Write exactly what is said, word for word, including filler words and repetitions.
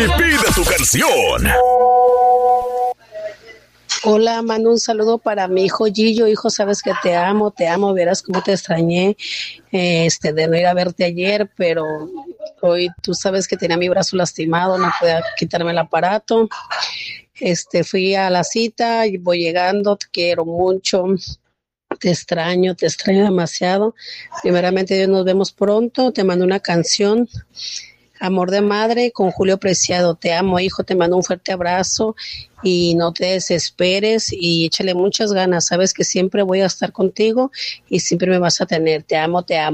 Y pide tu canción. Hola, mando un saludo para mi hijo Gillo. Hijo, sabes que te amo, te amo, verás cómo te extrañé, eh, este, de no ir a verte ayer, pero hoy tú sabes que tenía mi brazo lastimado, no podía quitarme el aparato. Este, fui a la cita y voy llegando, te quiero mucho, te extraño, te extraño demasiado. Primeramente, Dios, nos vemos pronto. Te mando una canción, Amor de Madre, con Julio Preciado. Te amo, hijo, te mando un fuerte abrazo y no te desesperes y échale muchas ganas. Sabes que siempre voy a estar contigo y siempre me vas a tener. Te amo, te amo.